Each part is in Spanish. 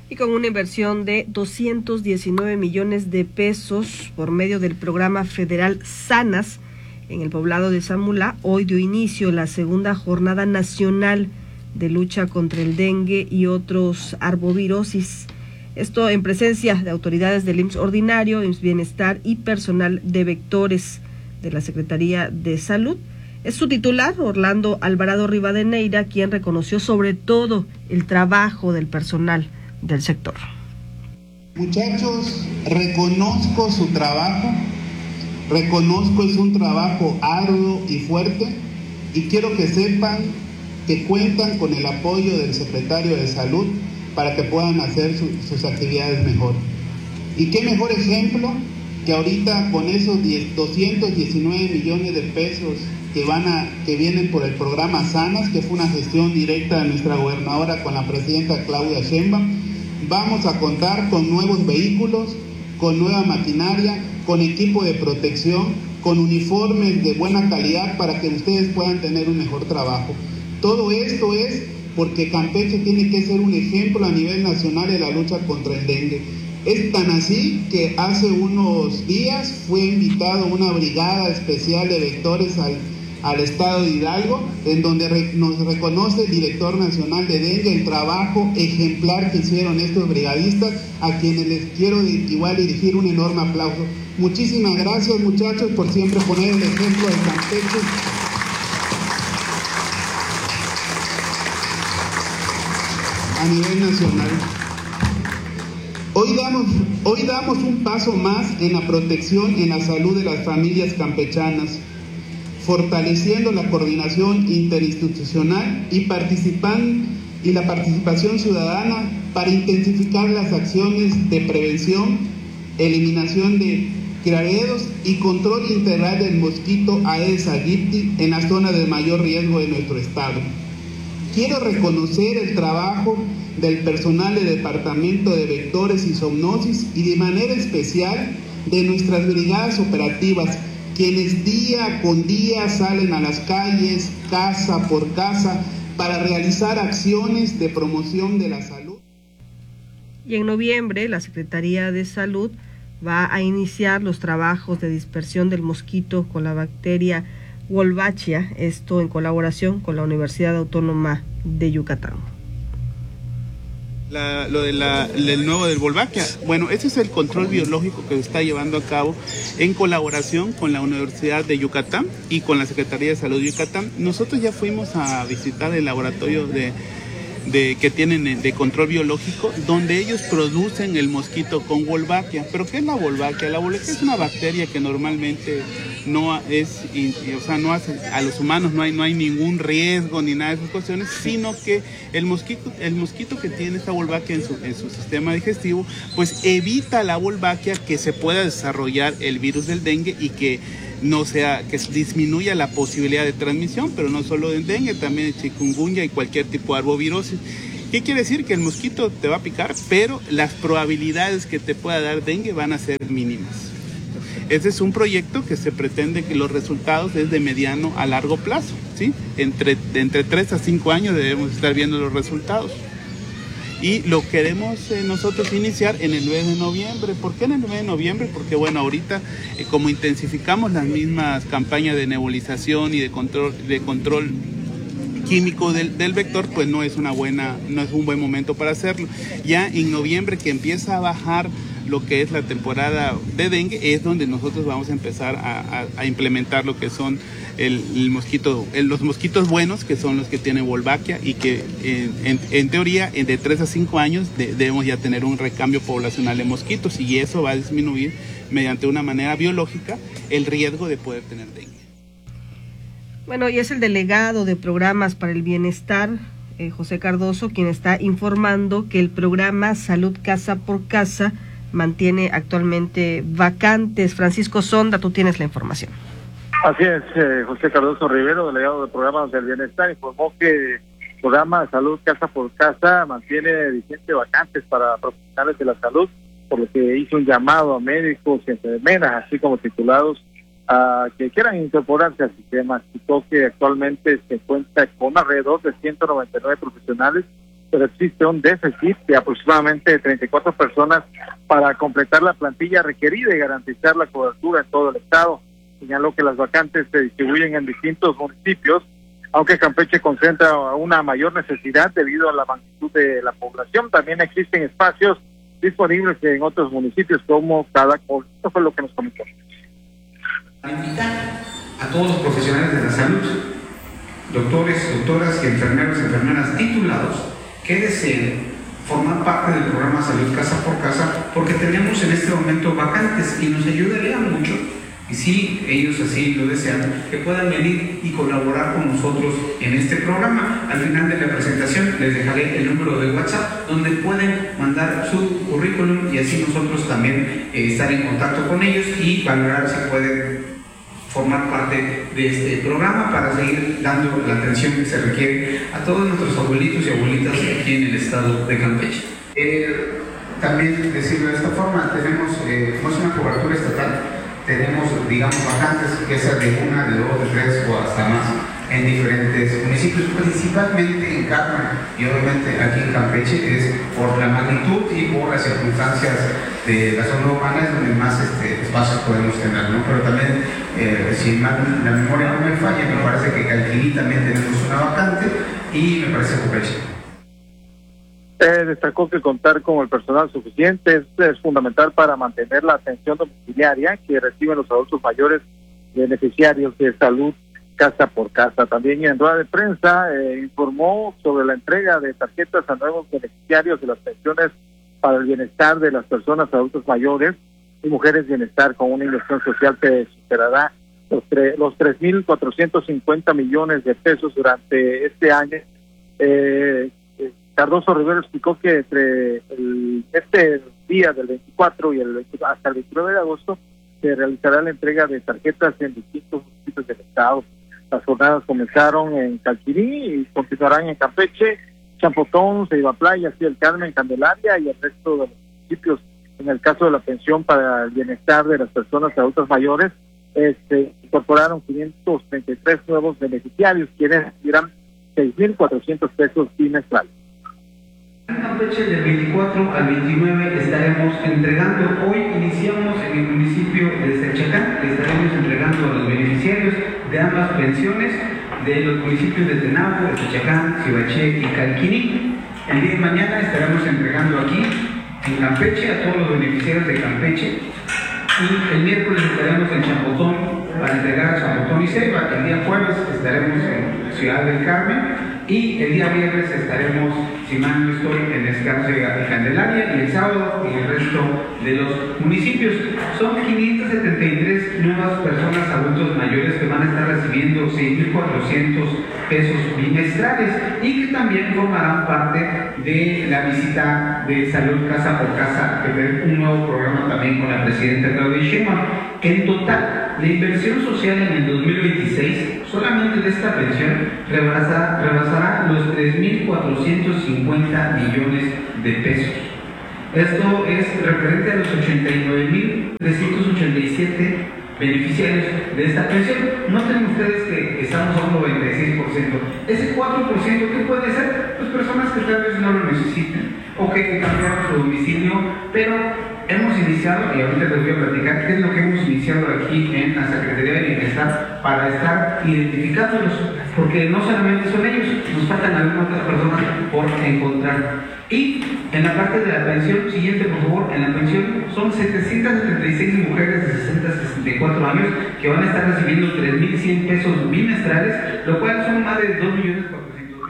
y con una inversión de 219 millones de pesos por medio del programa federal Sanas en el poblado de Zamulá, hoy dio inicio la segunda jornada nacional de lucha contra el dengue y otros arbovirosis. Esto en presencia de autoridades del IMSS Ordinario, IMSS Bienestar y personal de vectores de la Secretaría de Salud. Es su titular, Orlando Alvarado Rivadeneira, quien reconoció sobre todo el trabajo del personal del sector. Muchachos, reconozco su trabajo, reconozco es un trabajo arduo y fuerte, y quiero que sepan que cuentan con el apoyo del secretario de Salud para que puedan hacer sus actividades mejor. Y qué mejor ejemplo que ahorita con esos 219 millones de pesos que vienen por el programa Sanas, que fue una gestión directa de nuestra gobernadora con la presidenta Claudia Sheinbaum, vamos a contar con nuevos vehículos, con nueva maquinaria, con equipo de protección, con uniformes de buena calidad para que ustedes puedan tener un mejor trabajo. Todo esto es porque Campeche tiene que ser un ejemplo a nivel nacional de la lucha contra el dengue. Es tan así que hace unos días fue invitado una brigada especial de vectores al estado de Hidalgo, en donde nos reconoce el director nacional de dengue el trabajo ejemplar que hicieron estos brigadistas, a quienes les quiero igual dirigir un enorme aplauso. Muchísimas gracias, muchachos, por siempre poner el ejemplo de Campeche a nivel nacional. Hoy damos un paso más en la protección en la salud de las familias campechanas, fortaleciendo la coordinación interinstitucional y la participación ciudadana para intensificar las acciones de prevención, eliminación de criaderos y control integral del mosquito Aedes aegypti en la zona de mayor riesgo de nuestro estado. Quiero reconocer el trabajo del personal del Departamento de Vectores y Zoonosis y de manera especial de nuestras brigadas operativas, quienes día con día salen a las calles, casa por casa, para realizar acciones de promoción de la salud. Y en noviembre, la Secretaría de Salud va a iniciar los trabajos de dispersión del mosquito con la bacteria Wolbachia, esto en colaboración con la Universidad Autónoma de Yucatán. El nuevo del Wolbachia, bueno, ese es el control biológico que se está llevando a cabo en colaboración con la Universidad de Yucatán y con la Secretaría de Salud de Yucatán. Nosotros ya fuimos a visitar el laboratorio que tienen de control biológico, donde ellos producen el mosquito con Wolbachia. ¿Pero qué es la Wolbachia? La Wolbachia es una bacteria que normalmente no hace a los humanos, no hay ningún riesgo ni nada de esas cuestiones, sino que el mosquito que tiene esta Wolbachia en su sistema digestivo, pues evita la Wolbachia que se pueda desarrollar el virus del dengue y que disminuya la posibilidad de transmisión, pero no solo del dengue, también de chikungunya y cualquier tipo de arbovirosis. ¿Qué quiere decir? Que el mosquito te va a picar, pero las probabilidades que te pueda dar dengue van a ser mínimas. Este es un proyecto que se pretende que los resultados es de mediano a largo plazo, ¿sí? Entre 3 a 5 años debemos estar viendo los resultados. Y lo queremos nosotros iniciar en el mes de noviembre. ¿Por qué en el mes de noviembre? Porque bueno, ahorita como intensificamos las mismas campañas de nebulización y de control químico del vector, pues no es un buen momento para hacerlo. Ya en noviembre, que empieza a bajar lo que es la temporada de dengue, es donde nosotros vamos a empezar a implementar lo que son los mosquitos buenos, que son los que tienen Wolbachia, y que en teoría de 3 a 5 años debemos ya tener un recambio poblacional de mosquitos, y eso va a disminuir mediante una manera biológica el riesgo de poder tener dengue. Bueno, y es el delegado de programas para el bienestar, José Cardoso, quien está informando que el programa Salud Casa por Casa mantiene actualmente vacantes. Francisco Sonda, tú tienes la información. Así es, José Cardoso Rivero, delegado de programas del bienestar, informó que el programa Salud Casa por Casa mantiene vigente vacantes para profesionales de la salud, por lo que hizo un llamado a médicos y enfermeras, así como titulados, a que quieran incorporarse al sistema. Citó que actualmente se cuenta con alrededor de 199 profesionales pero existe un déficit de aproximadamente 34 personas para completar la plantilla requerida y garantizar la cobertura en todo el estado. Señaló que las vacantes se distribuyen en distintos municipios, aunque Campeche concentra una mayor necesidad debido a la magnitud de la población. También existen espacios disponibles en otros municipios como Cadacol. Esto fue lo que nos comentó. Invitar a todos los profesionales de la salud, doctores, doctoras y enfermeras titulados que deseen formar parte del programa Salud Casa por Casa, porque tenemos en este momento vacantes y nos ayudaría mucho, y si ellos así lo desean, que puedan venir y colaborar con nosotros en este programa. Al final de la presentación les dejaré el número de WhatsApp donde pueden mandar su currículum y así nosotros también estar en contacto con ellos y valorar si pueden formar parte de este programa para seguir dando la atención que se requiere a todos nuestros abuelitos y abuelitas aquí en el estado de Campeche. También decirlo de esta forma, tenemos como es una cobertura estatal, tenemos, digamos, vacantes, que sea de 1, de 2, de 3 o hasta más en diferentes municipios, principalmente en Carmen y obviamente aquí en Campeche es por la magnitud y por las circunstancias de la zona urbana es donde más espacios podemos tener, ¿no? Pero también, si la memoria no me falla, me parece que Calquiní también tenemos una vacante y me parece Campeche. Destacó que contar con el personal suficiente es fundamental para mantener la atención domiciliaria que reciben los adultos mayores beneficiarios de salud casa por casa. También en rueda de prensa informó sobre la entrega de tarjetas a nuevos beneficiarios de las pensiones para el bienestar de las personas adultos mayores y mujeres bienestar con una inversión social que superará los 3.450 millones de pesos durante este año. Cardoso Rivero explicó que entre este día del 24 y hasta el 29 de agosto se realizará la entrega de tarjetas en distintos municipios del estado. Las jornadas comenzaron en Calquiní y continuarán en Campeche, Champotón, Ceiba Playa, Ciudad del Carmen, Candelaria y el resto de los municipios. En el caso de la pensión para el bienestar de las personas adultas mayores, incorporaron 533 nuevos beneficiarios, quienes recibirán 6.400 pesos bimestrales. En Campeche del 24 al 29 estaremos entregando, hoy iniciamos en el municipio de Sechacán, estaremos entregando a los beneficiarios de ambas pensiones de los municipios de Tenabo, Sechacán, Cibaché y Calquiní. El día de mañana estaremos entregando aquí en Campeche a todos los beneficiarios de Campeche y el miércoles estaremos en Champotón para entregar a Champotón y Ceiba. El día jueves estaremos en Ciudad del Carmen y el día viernes estaremos, si mal no estoy, en Escárcega y Candelaria y el sábado en el resto de los municipios. Son 573 nuevas personas adultos mayores que van a estar recibiendo 6.400 pesos bimestrales y que también formarán parte de la visita de salud casa por casa, que es un nuevo programa también con la presidenta Claudia Sheinbaum. En total, la inversión social en el 2026, solamente de esta pensión, rebasará los 3.450 millones de pesos. Esto es referente a los 89.387 beneficiarios de esta pensión. Noten ustedes que estamos a un 96%. Ese 4%, ¿qué puede ser? Pues personas que tal vez no lo necesiten o que cambiaron su domicilio, pero hemos iniciado, y ahorita les voy a platicar qué es lo que hemos iniciado aquí en la Secretaría de Bienestar para estar identificándolos, porque no solamente son ellos, nos faltan algunas otras personas por encontrar. Y en la parte de la pensión, siguiente por favor, en la pensión son 776 mujeres de 60 a 64 años que van a estar recibiendo 3.100 pesos bimestrales, lo cual son más de 2.400.000 pesos.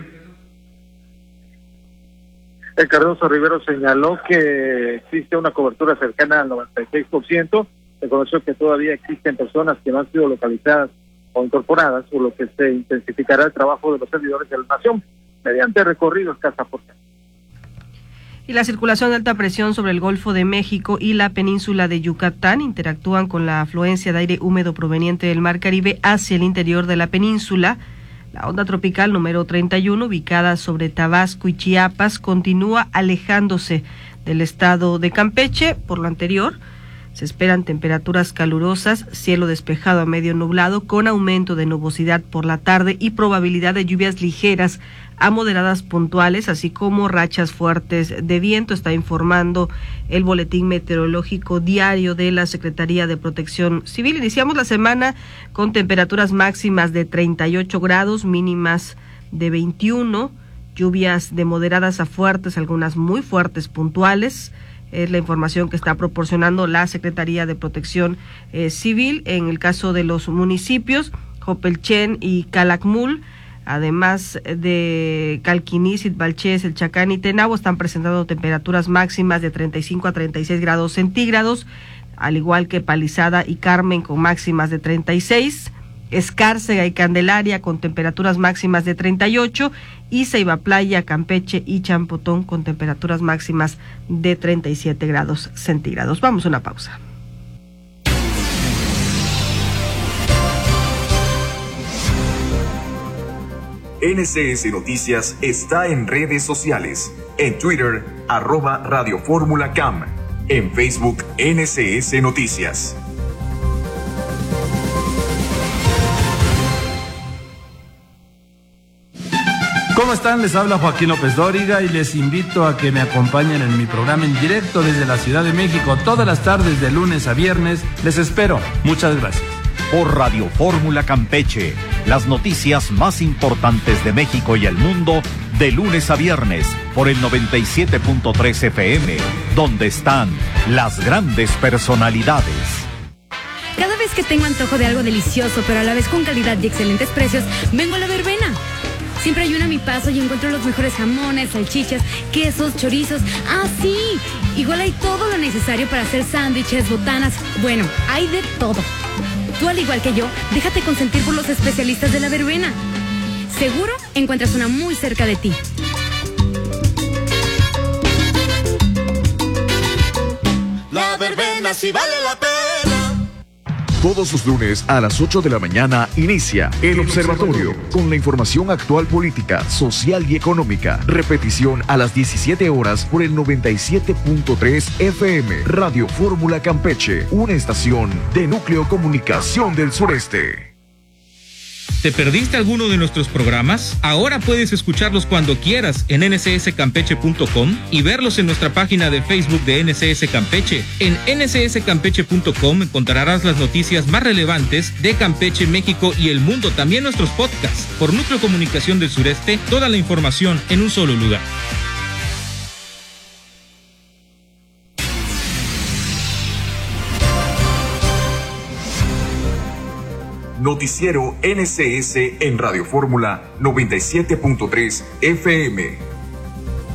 El Cardoso Rivero señaló que existe una cobertura cercana al 96%, reconoció que todavía existen personas que no han sido localizadas o incorporadas, por lo que se intensificará el trabajo de los servidores de la nación mediante recorridos casa por casa. Y la circulación de alta presión sobre el Golfo de México y la península de Yucatán interactúan con la afluencia de aire húmedo proveniente del Mar Caribe hacia el interior de la península. La onda tropical número 31, ubicada sobre Tabasco y Chiapas, continúa alejándose del estado de Campeche. Por lo anterior, Se esperan temperaturas calurosas, cielo despejado a medio nublado, con aumento de nubosidad por la tarde y probabilidad de lluvias ligeras a moderadas puntuales, así como rachas fuertes de viento, está informando el boletín meteorológico diario de la Secretaría de Protección Civil. Iniciamos la semana con temperaturas máximas de 38 grados, mínimas de 21, lluvias de moderadas a fuertes, algunas muy fuertes puntuales. Es la información que está proporcionando la Secretaría de Protección Civil. En el caso de los municipios, Jopelchen y Calakmul, además de Calquiní, Sitbalchés, El Chacán y Tenabo, están presentando temperaturas máximas de 35 a 36 grados centígrados, al igual que Palizada y Carmen con máximas de 36, Escárcega y Candelaria con temperaturas máximas de 38, y Ceiba Playa, Campeche y Champotón con temperaturas máximas de 37 grados centígrados. Vamos a una pausa. NCS Noticias está en redes sociales. En Twitter, @Radio Fórmula CAM. En Facebook, NCS Noticias. ¿Cómo están? Les habla Joaquín López Dóriga y les invito a que me acompañen en mi programa en directo desde la Ciudad de México todas las tardes de lunes a viernes. Les espero. Muchas gracias. Por Radio Fórmula Campeche, las noticias más importantes de México y el mundo, de lunes a viernes, por el 97.3 FM, donde están las grandes personalidades. Cada vez que tengo antojo de algo delicioso, pero a la vez con calidad y excelentes precios, vengo a La Verbena. Siempre hay una a mi paso y encuentro los mejores jamones, salchichas, quesos, chorizos. ¡Ah, sí! Igual hay todo lo necesario para hacer sándwiches, botanas. Bueno, hay de todo. Tú, al igual que yo, déjate consentir por los especialistas de La Verbena. Seguro encuentras una muy cerca de ti. La Verbena sí vale la pena. Todos los lunes a las 8 de la mañana inicia El Observatorio, con la información actual política, social y económica. Repetición a las 17 horas por el 97.3 FM, Radio Fórmula Campeche, una estación de Núcleo Comunicación del Sureste. ¿Te perdiste alguno de nuestros programas? Ahora puedes escucharlos cuando quieras en ncscampeche.com y verlos en nuestra página de Facebook de NCS Campeche. En ncscampeche.com encontrarás las noticias más relevantes de Campeche, México y el mundo, también nuestros podcasts. Por Núcleo Comunicación del Sureste, toda la información en un solo lugar. Noticiero NCS en Radio Fórmula 97.3 FM.